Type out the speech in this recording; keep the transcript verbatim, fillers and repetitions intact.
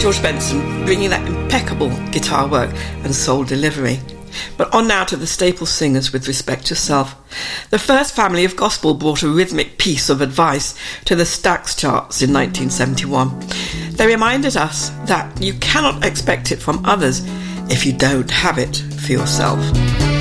George Benson bringing that impeccable guitar work and soul delivery. But on now to the staple singers with respect to self. The First Family of Gospel brought a rhythmic piece of advice to the Stax charts in nineteen seventy-one. They reminded us that you cannot expect it from others if you don't have it for yourself.